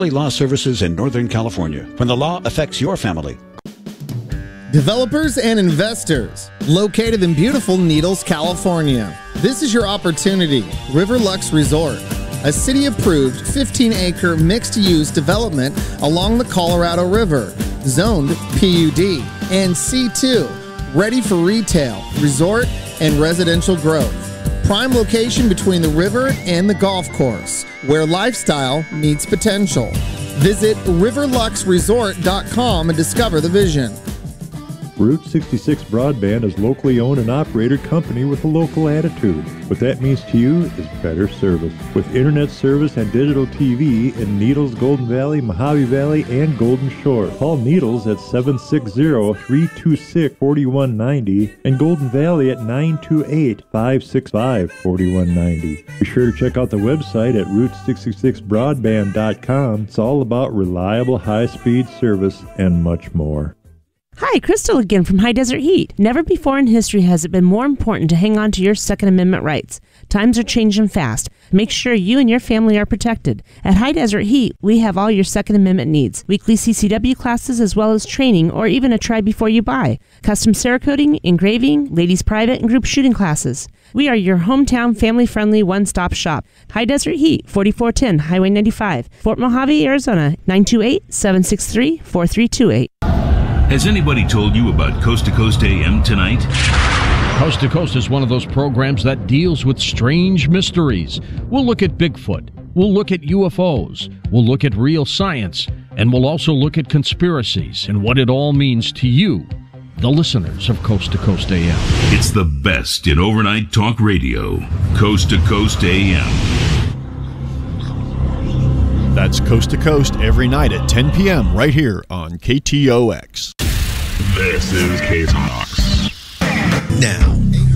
Law Services in Northern California. When the law affects your family. Developers and investors, located in beautiful Needles, California. This is your opportunity. Riverlux Resort, a city-approved 15-acre mixed-use development along the Colorado River, zoned PUD and C2, ready for retail, resort, and residential growth. Prime location between the river and the golf course, where lifestyle meets potential. Visit riverluxresort.com and discover the vision. Route 66 Broadband is locally owned and operated company with a local attitude. What that means to you is better service. With internet service and digital TV in Needles, Golden Valley, Mojave Valley, and Golden Shore. Call Needles at 760-326-4190 and Golden Valley at 928-565-4190. Be sure to check out the website at route66broadband.com. It's all about reliable high-speed service and much more. Hi, Crystal again from High Desert Heat. Never before in history has it been more important to hang on to your Second Amendment rights. Times are changing fast. Make sure you and your family are protected. At High Desert Heat, we have all your Second Amendment needs. Weekly CCW classes as well as training or even a try before you buy. Custom Cerakoting, engraving, ladies private and group shooting classes. We are your hometown family-friendly one-stop shop. High Desert Heat, 4410 Highway 95, Fort Mojave, Arizona, 928-763-4328. Has anybody told you about Coast to Coast AM tonight? Coast to Coast is one of those programs that deals with strange mysteries. We'll look at Bigfoot. We'll look at UFOs. We'll look at real science. And we'll also look at conspiracies and what it all means to you, the listeners of Coast to Coast AM. It's the best in overnight talk radio. Coast to Coast AM. That's Coast to Coast every night at 10 p.m. right here on KTOX. This is KTOX. Now.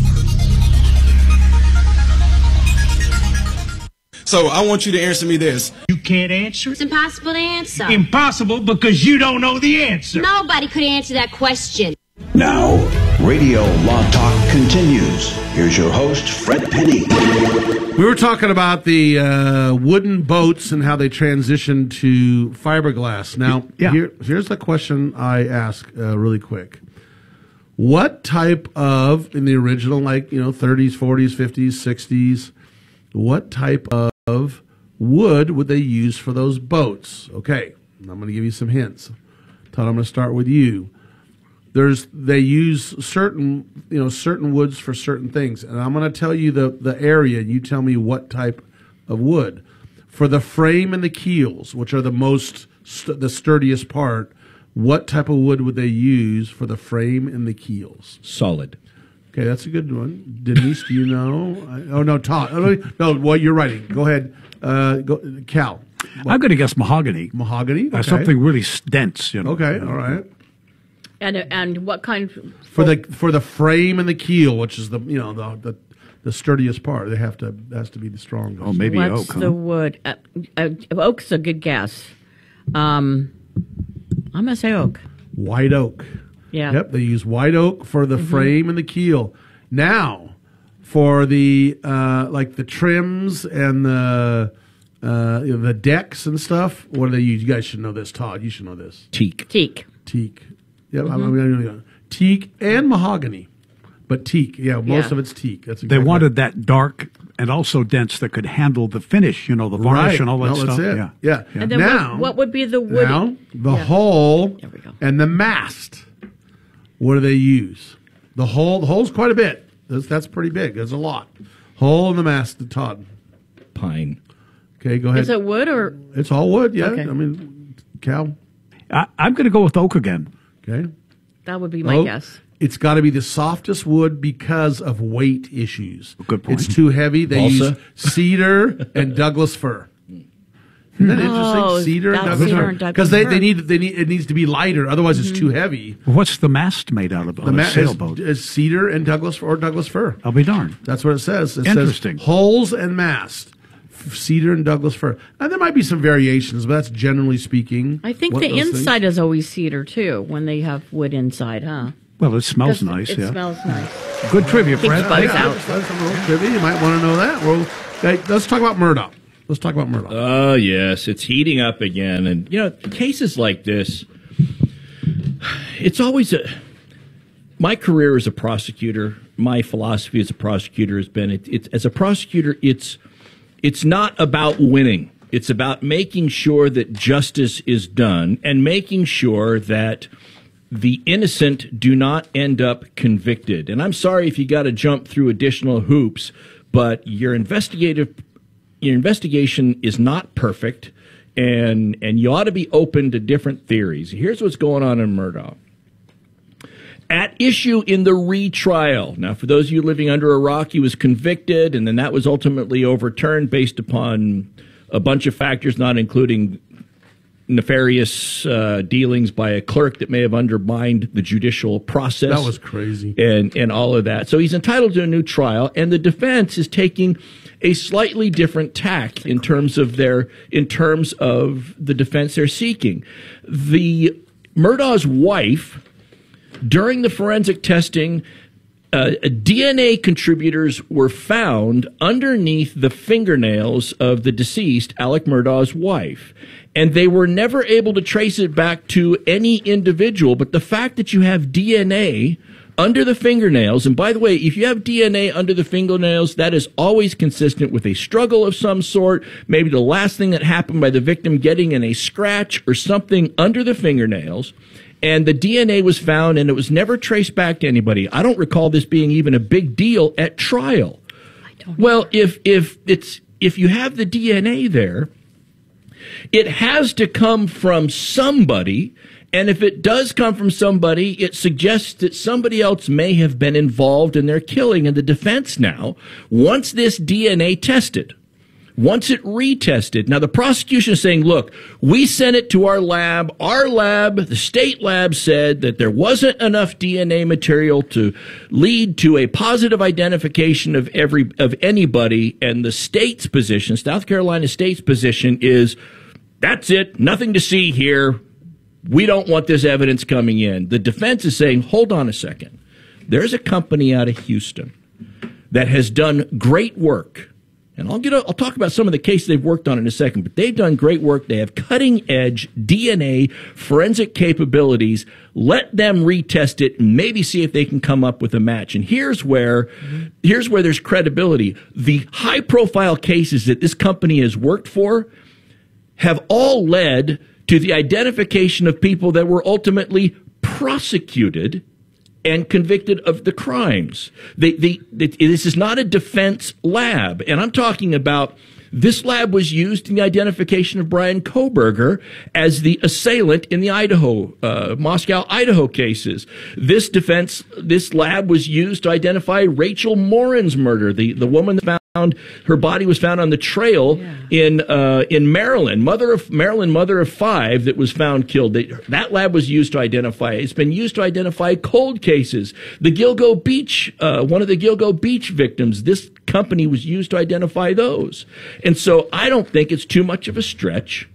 So I want you to answer me this. You can't answer? It's impossible to answer. Impossible because you don't know the answer. Nobody could answer that question. Now, Radio Law Talk continues. Here's your host, Fred Penny. We were talking about the wooden boats and how they transitioned to fiberglass. Now, here's the question I ask really quick. What type of, in the original, 30s, 40s, 50s, 60s, what type of wood would they use for those boats? Okay, I'm going to give you some hints. Todd, I'm going to start with you. They use certain woods for certain things, and I'm going to tell you the area. You tell me what type of wood for the frame and the keels, which are the sturdiest part. What type of wood would they use for the frame and the keels? Solid. Okay, that's a good one. Denise, do you know? Oh no, Todd. No, well, you're writing. Go ahead, Cal. I'm going to guess mahogany. Mahogany. Okay. Something really dense. Okay, all right. And what kind for the frame and the keel, which is the sturdiest part. Has to be the strongest. Oh, maybe oak. What's the wood? Oak's a good guess. I'm gonna say oak. White oak. Yeah. Yep. They use white oak for the frame and the keel. Now, for the the trims and the decks and stuff, what do they use? You guys should know this. Todd, you should know this. Teak. Yeah, teak and mahogany, but teak. Yeah, most of it's teak. That's exactly. They wanted that dark and also dense that could handle the finish. The varnish and all that stuff. That's it. Yeah. And then now, what would be the wood? Now the hull and the mast. What do they use? The hole's quite a bit. That's pretty big. There's a lot. Hull and the mast. Todd. Pine. Okay, go ahead. Is it wood or? It's all wood. Yeah. Okay. I mean, Cal. I'm going to go with oak again. Okay. That would be my guess. It's got to be the softest wood because of weight issues. Good point. It's too heavy. They use cedar and Douglas fir. Isn't that interesting? Cedar and Douglas fir. Because it needs to be lighter. Otherwise, it's too heavy. What's the mast made out of? The sailboat is cedar and Douglas fir. I'll be darned. That's what it says. It Interesting. says hulls and mast. Cedar and Douglas fir. Now, there might be some variations, but that's generally speaking. I think the inside is always cedar, too, when they have wood inside, huh? Well, it smells nice, It smells nice. Good trivia, Fred. Keeps bugs out. That's a little trivia. You might want to know that. Well, let's talk about Murdoch. Let's talk about Murdaugh. Oh, yes. It's heating up again. And, cases like this, it's always my career as a prosecutor, my philosophy as a prosecutor has been, as a prosecutor, it's not about winning. It's about making sure that justice is done and making sure that the innocent do not end up convicted. And I'm sorry if you got to jump through additional hoops, but your investigation is not perfect, and you ought to be open to different theories. Here's what's going on in Murdaugh. At issue in the retrial. Now, for those of you living under a rock, he was convicted, and then that was ultimately overturned based upon a bunch of factors, not including nefarious dealings by a clerk that may have undermined the judicial process. That was crazy. And all of that. So he's entitled to a new trial, and the defense is taking a slightly different tack in terms of the defense they're seeking. The Murdaugh's wife, during the forensic testing, DNA contributors were found underneath the fingernails of the deceased, Alec Murdaugh's wife. And they were never able to trace it back to any individual. But the fact that you have DNA under the fingernails, and by the way, if you have DNA under the fingernails, that is always consistent with a struggle of some sort, maybe the last thing that happened by the victim getting in a scratch or something under the fingernails. And the DNA was found, and it was never traced back to anybody. I don't recall this being even a big deal at trial. Well, if you have the DNA there, it has to come from somebody, and if it does come from somebody, it suggests that somebody else may have been involved in their killing. And the defense now wants this DNA tested. Once it retested, now the prosecution is saying, look, we sent it to our lab, the state lab said that there wasn't enough DNA material to lead to a positive identification of anybody, and the state's position, South Carolina state's position is, that's it, nothing to see here, we don't want this evidence coming in. The defense is saying, hold on a second, there's a company out of Houston that has done great work. And I'll talk about some of the cases they've worked on in a second, but they've done great work. They have cutting-edge DNA forensic capabilities. Let them retest it and maybe see if they can come up with a match. And here's where there's credibility. The high-profile cases that this company has worked for have all led to the identification of people that were ultimately prosecuted and convicted of the crimes. This is not a defense lab. And I'm talking about this lab was used in the identification of Brian Kohberger as the assailant in the Moscow, Idaho cases. This lab was used to identify Rachel Morin's murder, the woman that found her body was found on the trail in Maryland, mother of 5 that was found killed. That lab was used to identify. It's been used to identify cold cases. The Gilgo Beach, one of the Gilgo Beach victims, this company was used to identify those. And so I don't think it's too much of a stretch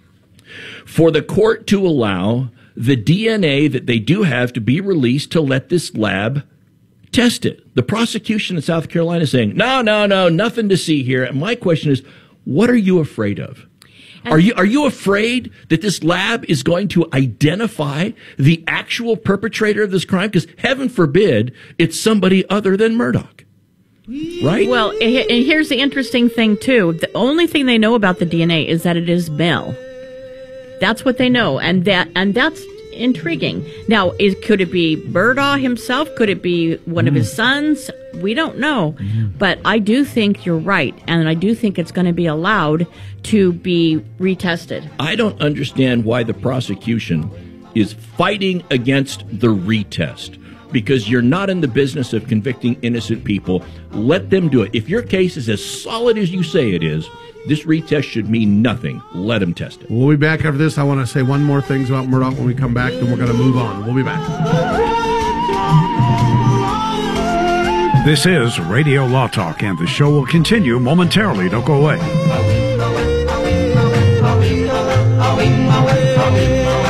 for the court to allow the DNA that they do have to be released to let this lab test it. The prosecution in South Carolina is saying, no, nothing to see here. And my question is, what are you afraid of? Are you afraid that this lab is going to identify the actual perpetrator of this crime? Because heaven forbid it's somebody other than Murdaugh. Right? Well, and here's the interesting thing, too. The only thing they know about the DNA is that it is male. That's what they know, and that's intriguing. Now, could it be Murdaugh himself? Could it be one of his sons? We don't know. But I do think you're right, and I do think it's going to be allowed to be retested. I don't understand why the prosecution is fighting against the retest. Because you're not in the business of convicting innocent people. Let them do it. If your case is as solid as you say it is, this retest should mean nothing. Let them test it. We'll be back after this. I want to say one more thing about Murdaugh when we come back, then we're going to move on. We'll be back. This is Radio Law Talk, and the show will continue momentarily. Don't go away.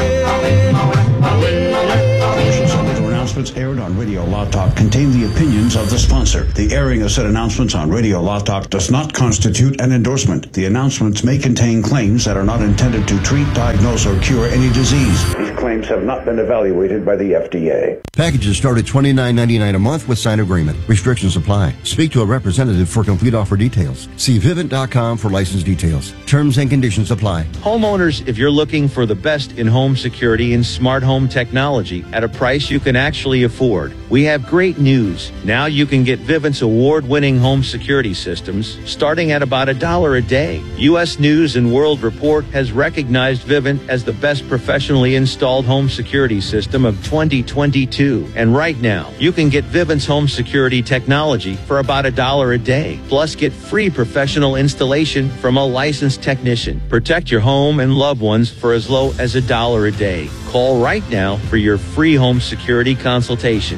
Announcements aired on Radio Law Talk contain the opinions intentions of the sponsor. The airing of said announcements on Radio Law Talk does not constitute an endorsement. The announcements may contain claims that are not intended to treat, diagnose, or cure any disease. These claims have not been evaluated by the FDA. Packages start at $29.99 a month with signed agreement. Restrictions apply. Speak to a representative for complete offer details. See Vivint.com for license details. Terms and conditions apply. Homeowners, if you're looking for the best in home security and smart home technology at a price you can actually afford, we have great news. Now you can get Vivint's award-winning home security systems starting at about $1 a day. U.S. News and World Report has recognized Vivint as the best professionally installed home security system of 2022. And right now, you can get Vivint's home security technology for about $1 a day. Plus, get free professional installation from a licensed technician. Protect your home and loved ones for as low as $1 a day. Call right now for your free home security consultation.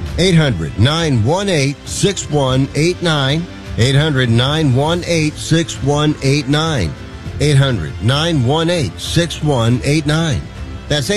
800-918-6189. 800-918-6189. 800-918-6189. That's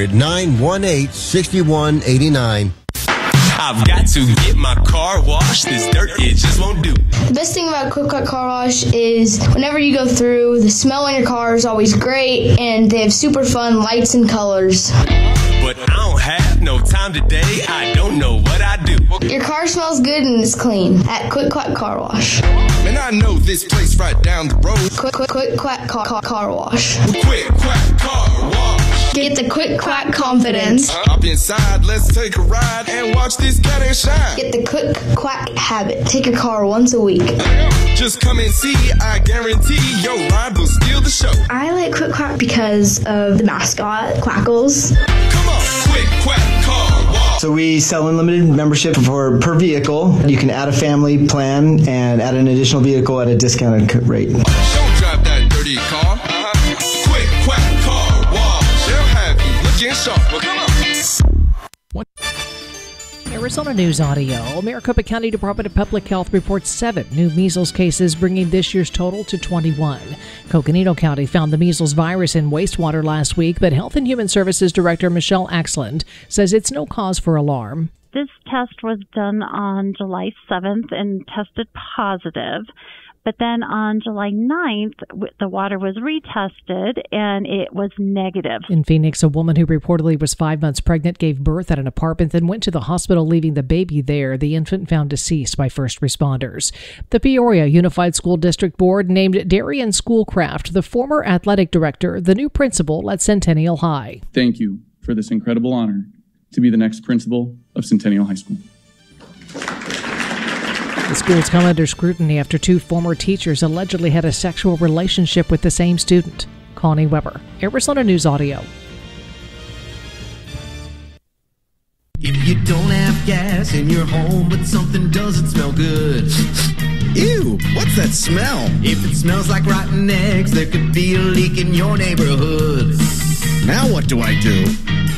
800-918-6189. I've got to get my car washed. This dirt, it just won't do. The best thing about Quick Quack Car Wash is whenever you go through, the smell in your car is always great, and they have super fun lights and colors. But I don't have no time today. I don't know what I do. Your car smells good and is clean at Quick Quack Car Wash. Man, I know this place right down the road. Quick Quack Car Wash. Quick Quack Car Wash. Get the Quick Quack confidence. Hop inside, let's take a ride and watch this cat and shine. Get the Quick Quack habit. Take your car once a week. Just come and see, I guarantee your ride will steal the show. I like Quick Quack because of the mascot, Quackles. Come on, Quick Quack Car Wash. So we sell unlimited membership per vehicle. You can add a family plan and add an additional vehicle at a discounted rate. Don't drive that dirty car. Quick Quack Car Wash. They'll have you looking sharp. Well, come on. What? Arizona News Audio. Maricopa County Department of Public Health reports 7 new measles cases, bringing this year's total to 21. Coconino County found the measles virus in wastewater last week, but Health and Human Services Director Michelle Axland says it's no cause for alarm. This test was done on July 7th and tested positive. But then on July 9th, the water was retested and it was negative. In Phoenix, a woman who reportedly was 5 months pregnant gave birth at an apartment, then went to the hospital, leaving the baby there. The infant found deceased by first responders. The Peoria Unified School District Board named Darian Schoolcraft, the former athletic director, the new principal at Centennial High. Thank you for this incredible honor to be the next principal of Centennial High School. The school's come under scrutiny after 2 former teachers allegedly had a sexual relationship with the same student. Connie Weber, Arizona News Audio. If you don't have gas in your home, but something doesn't smell good. Ew, what's that smell? If it smells like rotten eggs, there could be a leak in your neighborhood. Now what do I do?